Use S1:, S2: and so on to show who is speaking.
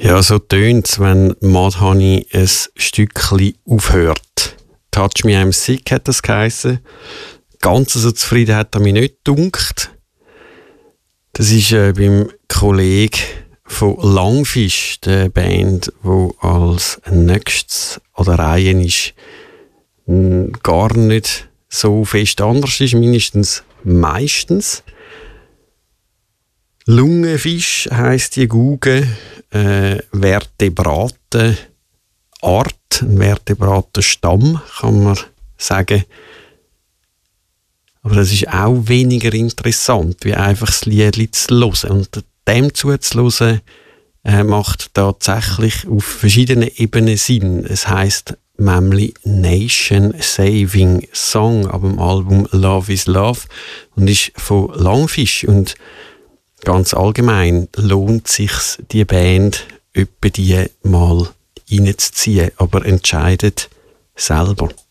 S1: Ja, so tönt es, wenn Mudhoney ein Stückchen aufhört. «Touch Me, I'm Sick» hat das geheissen. Ganz so zufrieden hat er mich nicht gedunkt. Das ist beim Kollegen von Langfisch, der Band, die als nächstes an der Reihe ist, gar nicht so fest anders ist, mindestens meistens. Lungenfisch heisst die Guge, Vertebrate Art, ein Vertebratenstamm, kann man sagen. Aber das ist auch weniger interessant, wie einfach das Lied zu hören. Und dem zuzuhören, macht tatsächlich auf verschiedenen Ebenen Sinn. Es heisst nämlich Nation Saving Song ab dem Album Love is Love und ist von Langfisch. Und ganz allgemein lohnt es sich, die Band etwa die mal reinzuziehen, aber entscheidet selber.